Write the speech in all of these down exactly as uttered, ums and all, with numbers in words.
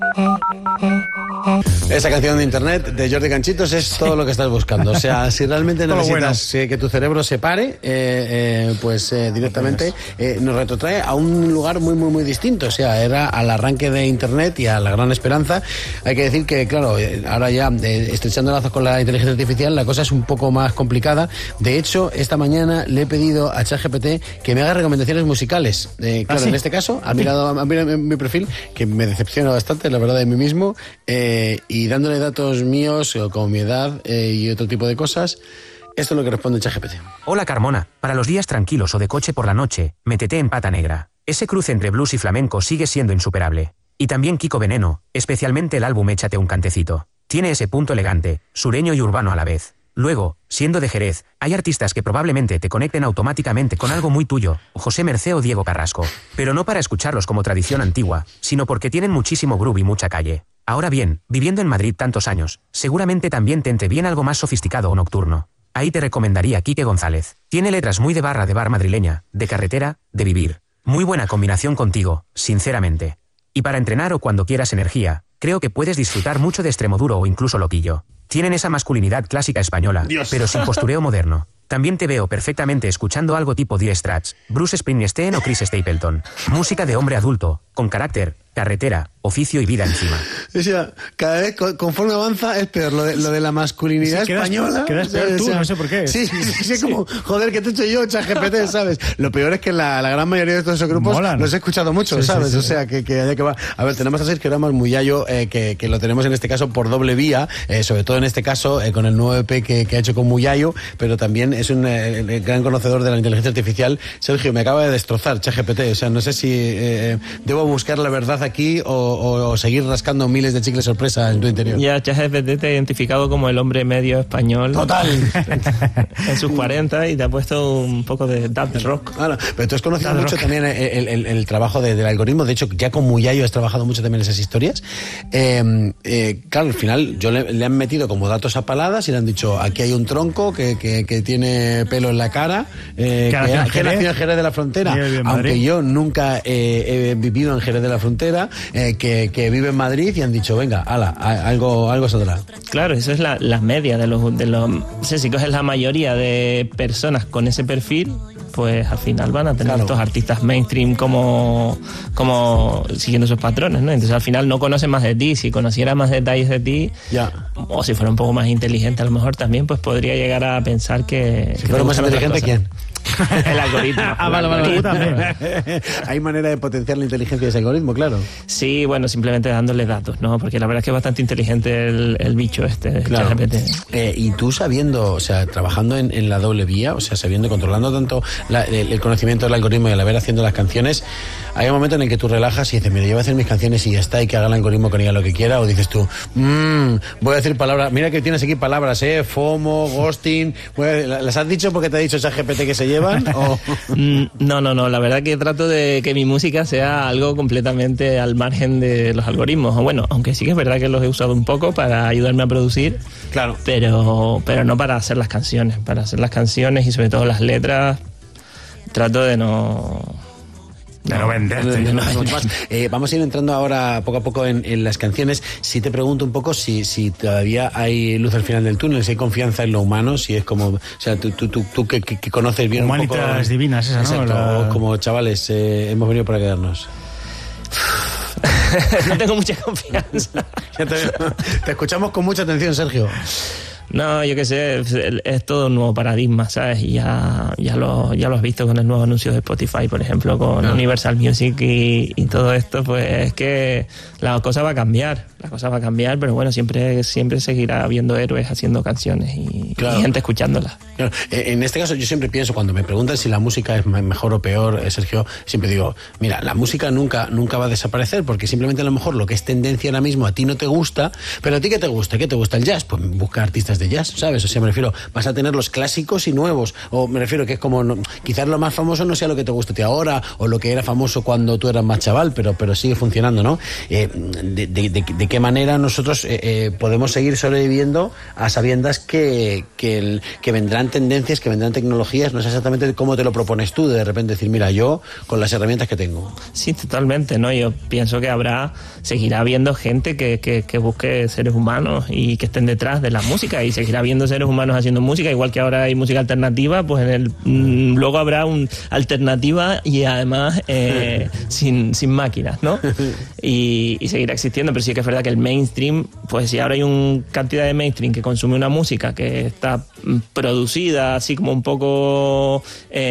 Esa canción de internet de Jordi Canchitos es todo lo que estás buscando. O sea, si realmente necesitas bueno. que tu cerebro se pare, eh, eh, pues eh, directamente eh, nos retrotrae a un lugar muy, muy, muy distinto. O sea, era al arranque de internet y a la gran esperanza. Hay que decir que, claro, ahora ya eh, estrechando lazos con la inteligencia artificial, la cosa es un poco más complicada. De hecho, esta mañana le he pedido a ChatGPT que me haga recomendaciones musicales. Eh, claro, ¿Ah, sí? En este caso, ha mirado a mi, mi perfil, que me decepciona bastante, la verdad, de mí mismo, eh, y dándole datos míos, como mi edad eh, y otro tipo de cosas. Esto es lo que responde ChatGPT. Hola Carmona, para los días tranquilos o de coche por la noche, métete en Pata Negra. Ese cruce entre blues y flamenco sigue siendo insuperable. Y también Kiko Veneno, especialmente el álbum Échate un cantecito. Tiene ese punto elegante, sureño y urbano a la vez. Luego, siendo de Jerez, hay artistas que probablemente te conecten automáticamente con algo muy tuyo, José Mercé o Diego Carrasco, pero no para escucharlos como tradición antigua, sino porque tienen muchísimo groove y mucha calle. Ahora bien, viviendo en Madrid tantos años, seguramente también te entre bien algo más sofisticado o nocturno. Ahí te recomendaría Quique González. Tiene letras muy de barra de bar madrileña, de carretera, de vivir. Muy buena combinación contigo, sinceramente. Y para entrenar o cuando quieras energía, creo que puedes disfrutar mucho de Extremoduro o incluso Loquillo. Tienen esa masculinidad clásica española, Dios. Pero sin postureo moderno. También te veo perfectamente escuchando algo tipo Dire Straits, Bruce Springsteen o Chris Stapleton. Música de hombre adulto, con carácter, carretera, oficio y vida encima. O sea, cada vez conforme avanza es peor lo de, lo de la masculinidad sí, quedas, española. Quedas peor tú, o sea, no sé por qué. Sí, sí, sí, sí, como, joder, ¿qué te he hecho yo, ChatGPT, sabes? Lo peor es que la, la gran mayoría de estos esos grupos Molan. los he escuchado mucho, sí, ¿sabes? Sí, sí, o sea, que, que, que va. A ver, tenemos a Sergio Ramos Muyayo, eh, que, que lo tenemos en este caso por doble vía, eh, sobre todo en este caso eh, con el nuevo E P que, que ha hecho con Muyayo, pero también es un eh, gran conocedor de la inteligencia artificial. Sergio, me acaba de destrozar ChatGPT, o sea, no sé si eh, debo buscar la verdad aquí o, o, o seguir rascando miles de chicles sorpresa en tu interior. Ya ChatGPT te ha identificado como el hombre medio español. Total. En sus cuarenta y te ha puesto un poco de dad rock. Claro, pero tú has conocido dad mucho rock. también el, el, el trabajo de, del algoritmo. De hecho, ya con Muyayo has trabajado mucho también esas historias. Eh, eh, claro, al final yo le, le han metido como datos a paladas y le han dicho, aquí hay un tronco que, que, que tiene pelo en la cara, eh, que, que, que nació en Jerez de la Frontera, bien, aunque yo nunca eh, he vivido en Jerez de la Frontera, eh, que, que vive en Madrid, y han dicho, venga, ala, algo, algo saldrá. Claro, eso es la, la media de los, de los... No sé, si coges la mayoría de personas con ese perfil, pues al final van a tener claro. estos artistas mainstream como, como siguiendo esos patrones, ¿no? Entonces al final no conocen más de ti. Si conociera más detalles de ti, ya. o si fuera un poco más inteligente a lo mejor también, pues podría llegar a pensar que... Si fuera más inteligente, ¿quién? El algoritmo. Ah, vale, vale, tú también. Hay manera de potenciar la inteligencia de ese algoritmo, claro. Sí, bueno, simplemente dándole datos, ¿no? Porque la verdad es que es bastante inteligente el, el bicho este, claro. ChatGPT. Eh, y tú sabiendo, o sea, trabajando en, en la doble vía, o sea, sabiendo, controlando tanto la, el, el conocimiento del algoritmo y al haber haciendo las canciones, hay un momento en el que tú relajas y dices, mira, yo voy a hacer mis canciones y ya está, y que haga el algoritmo con ella lo que quiera, o dices tú, mmm, voy a decir palabras, mira que tienes aquí palabras, eh, FOMO, ghosting, ¿las has dicho porque te ha dicho ChatGPT que se llevan? ¿O? No, no, no, la verdad que trato de que mi música sea algo completamente al margen de los algoritmos. Bueno, aunque sí que es verdad que los he usado un poco para ayudarme a producir, claro, pero, pero no para hacer las canciones. Para hacer las canciones y sobre todo las letras, trato de no... De no venderte. No, no, no, más. Eh, vamos a ir entrando ahora poco a poco en, en las canciones. Si te pregunto un poco si, si todavía hay luz al final del túnel, si hay confianza en lo humano, si es como, o sea, tú, tú, tú, tú que, que, que conoces bien Humanitas un poco... divinas, esa, exacto, ¿no? La... Como chavales, eh, hemos venido para quedarnos. No tengo mucha confianza. Ya te, te escuchamos con mucha atención, Sergio. No, yo qué sé, es todo un nuevo paradigma, ¿sabes? Y ya, ya, lo, ya lo has visto con el nuevo anuncio de Spotify, por ejemplo, con no. Universal Music y, y todo esto, pues es que la cosa va a cambiar, la cosa va a cambiar, pero bueno, siempre, siempre seguirá habiendo héroes haciendo canciones y, claro. y gente escuchándolas. Claro. En este caso yo siempre pienso, cuando me preguntan si la música es mejor o peor, Sergio, siempre digo, mira, la música nunca, nunca va a desaparecer, porque simplemente a lo mejor lo que es tendencia ahora mismo a ti no te gusta, pero a ti ¿qué te gusta? ¿Qué te gusta el jazz? Pues busca artistas de jazz, ¿sabes? O sea, me refiero, vas a tener los clásicos y nuevos, o me refiero que es como, no, quizás lo más famoso no sea lo que te gusta a ti ahora, o lo que era famoso cuando tú eras más chaval, pero, pero sigue funcionando, ¿no? Eh, de, de, de, de qué manera nosotros eh, eh, podemos seguir sobreviviendo a sabiendas que, que, el, que vendrán tendencias, que vendrán tecnologías, no sé exactamente cómo te lo propones tú, de repente decir, mira, yo con las herramientas que tengo. Sí, totalmente, ¿no? Yo pienso que habrá, seguirá habiendo gente que, que, que busque seres humanos y que estén detrás de la música, y seguirá habiendo seres humanos haciendo música, igual que ahora hay música alternativa, pues en el mmm, luego habrá un alternativa y además eh, sin, sin máquinas, ¿no? Y, y seguirá existiendo, pero sí que es verdad que el mainstream, pues si ahora hay una cantidad de mainstream que consume una música que está producida así como un poco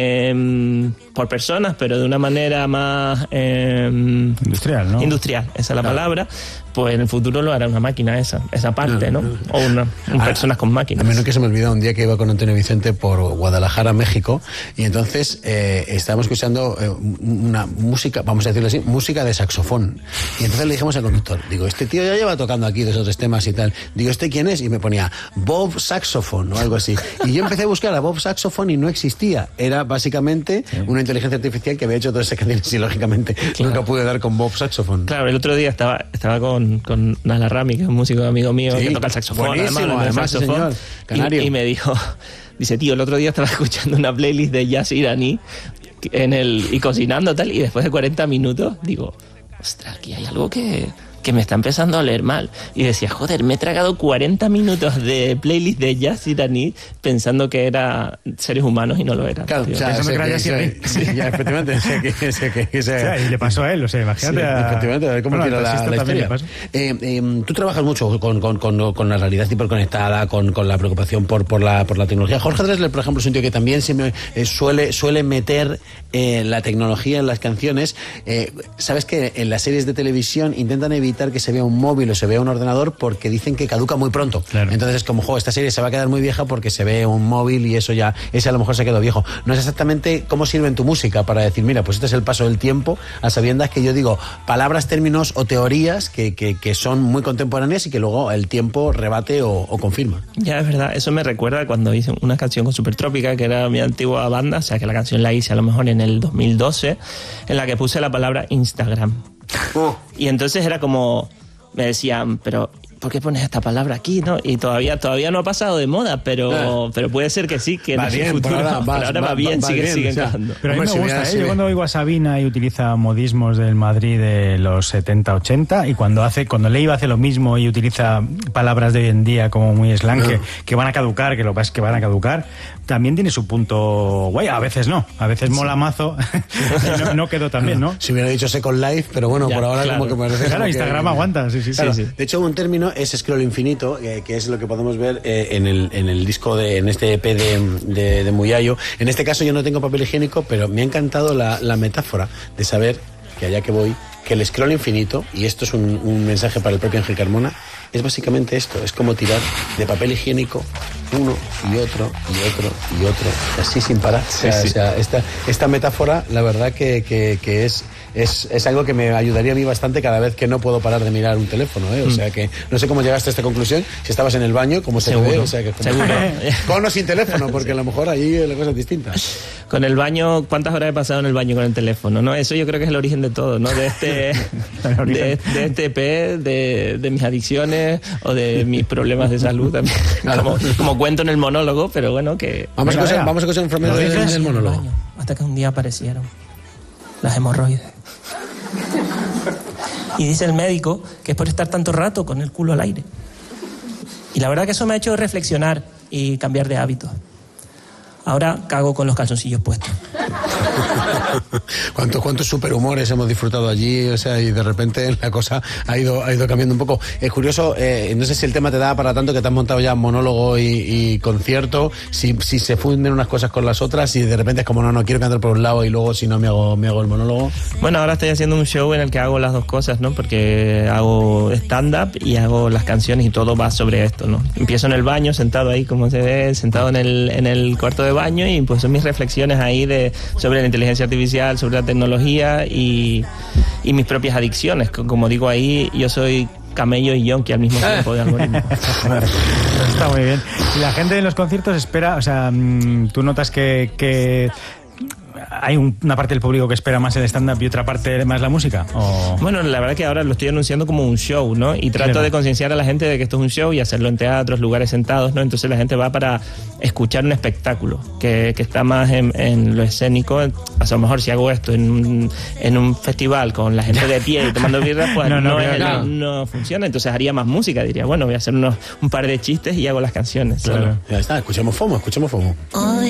eh, por personas, pero de una manera más eh, industrial, ¿no? Industrial, esa es la claro. palabra. Pues en el futuro lo hará una máquina esa, esa parte, ¿no? ¿no? O una, un personas con máquinas. A menos que se me olvidó un día que iba con Antonio Vicente por Guadalajara, México, y entonces eh, estábamos escuchando eh, una música, vamos a decirlo así, música de saxofón. Y entonces le dijimos al conductor, digo, este tío ya lleva tocando aquí dos o tres temas y tal. Digo, ¿este quién es? Y me ponía Bob Saxophone o algo así. Y yo empecé a buscar a Bob Saxophone y no existía. Era básicamente sí. una inteligencia artificial que había hecho todas esas canciones y lógicamente claro. nunca pude dar con Bob Saxophone. Claro, el otro día estaba, estaba con con Nala Rami, que es un músico amigo mío sí, que toca el saxofón, además, además saxofón, señor, canario. Y, y me dijo, dice, tío, el otro día estaba escuchando una playlist de jazz iraní en el, y cocinando tal, y después de cuarenta minutos digo, ostras, aquí hay algo que, que me está empezando a leer mal. Y decía, joder, me he tragado cuarenta minutos de playlist de jazz iraní pensando que era seres humanos y no lo eran. Claro, o sea, pensando que era jazz iraní. Sí, ya, efectivamente. O sea, que, o sea, que, o sea, o sea, y le pasó a él, o sea, imagínate. Sí, a... Efectivamente, a ver cómo bueno, tira la, la historia. Eh, eh, tú trabajas mucho con, con, con, con la realidad hiperconectada, con, con la preocupación por, por, la, por la tecnología. Jorge Drexler, por ejemplo, es un tío que también siempre, eh, suele, suele meter eh, la tecnología en las canciones. Eh, Sabes que en las series de televisión intentan evitar que se vea un móvil o se vea un ordenador porque dicen que caduca muy pronto. Claro. Entonces es como, jo, esta serie se va a quedar muy vieja porque se ve un móvil y eso ya, ese a lo mejor se quedó viejo. No es exactamente cómo sirve en tu música para decir, mira, pues este es el paso del tiempo, a sabiendas que yo digo palabras, términos o teorías que, que, que son muy contemporáneas y que luego el tiempo rebate o, o confirma. Ya, es verdad, eso me recuerda cuando hice una canción con Supertrópica, que era mi antigua banda, o sea que la canción la hice a lo mejor en el dos mil doce, en la que puse la palabra Instagram. Oh. Y entonces era como, me decían, pero ¿por qué pones esta palabra aquí? ¿No? Y todavía todavía no ha pasado de moda, pero, ah. pero puede ser que sí, que va en bien, el futuro, por ahora, vas, pero ahora va, va bien, va sigue, bien, sigue encajando. Pero a mí me si gusta, ¿eh? Yo cuando oigo a Sabina y utiliza modismos del Madrid de los setenta ochenta, y cuando hace cuando Leiva hace lo mismo y utiliza palabras de hoy en día como muy slang, no. que, que van a caducar, que lo que pasa es que van a caducar, también tiene su punto guay, a veces no, a veces sí. mola mazo, no, no quedó tan bien, ¿no? Si hubiera dicho Second Life, pero bueno, ya, por ahora claro. como que me parece... Claro, Instagram que... aguanta, sí, sí, claro. sí, sí. De hecho, un término es scroll infinito, eh, que es lo que podemos ver eh, en, el, en el disco, de, en este E P de, de, de Muyayo. En este caso yo no tengo papel higiénico, pero me ha encantado la, la metáfora de saber que allá que voy, que el scroll infinito, y esto es un, un mensaje para el propio Ángel Carmona, es básicamente esto, es como tirar de papel higiénico uno y otro y otro y otro, así sin parar. Sí, o sea, sí. O sea, esta, esta metáfora, la verdad que, que, que es, es, es algo que me ayudaría a mí bastante cada vez que no puedo parar de mirar un teléfono, ¿eh? O sea que no sé cómo llegaste a esta conclusión, si estabas en el baño, cómo se Seguro. ve, o sea que como, Seguro. Con o sin teléfono, porque a lo mejor allí la cosa es distinta. Con el baño, ¿cuántas horas he pasado en el baño con el teléfono? ¿No? Eso yo creo que es el origen de todo, ¿no? De este, de, de este E P, de, de mis adicciones o de mis problemas de salud también. Como, como cuento en el monólogo, pero bueno, que... Vamos a coser, vamos a coser un fragmento del, del monólogo. Baño, hasta que un día aparecieron las hemorroides. Y dice el médico que es por estar tanto rato con el culo al aire. Y la verdad que eso me ha hecho reflexionar y cambiar de hábitos. Ahora cago con los calzoncillos puestos. ¿Cuántos, cuántos superhumores hemos disfrutado allí? O sea, y de repente la cosa ha ido, ha ido cambiando un poco. Es curioso, eh, no sé si el tema te da para tanto que te has montado ya monólogo y, y concierto, si, si se funden unas cosas con las otras y de repente es como, no, no, quiero cantar por un lado y luego si no me hago, me hago el monólogo. Bueno, ahora estoy haciendo un show en el que hago las dos cosas, ¿no? Porque hago stand-up y hago las canciones y todo va sobre esto, ¿no? Empiezo en el baño, sentado ahí, como se ve, sentado en el, en el cuarto de baño y pues son mis reflexiones ahí de, sobre la inteligencia artificial, sobre la tecnología y, y mis propias adicciones. Como digo ahí, yo soy camello y yonki al mismo tiempo de algoritmo. Está muy bien. Y la gente en los conciertos espera, o sea, tú notas que, que hay un, una parte del público que espera más el stand-up y otra parte más la música. ¿O? Bueno, la verdad que ahora lo estoy anunciando como un show, ¿no? Y trato claro. de concienciar a la gente de que esto es un show y hacerlo en teatros, lugares sentados, ¿no? Entonces la gente va para escuchar un espectáculo que, que está más en, en lo escénico. O sea, a lo mejor si hago esto en un, en un festival con la gente de pie y tomando birra, pues no, no, no, es, no. no funciona. Entonces haría más música, diría, bueno, voy a hacer unos, un par de chistes y hago las canciones. Claro. Ya está, escuchemos FOMO, escuchemos FOMO.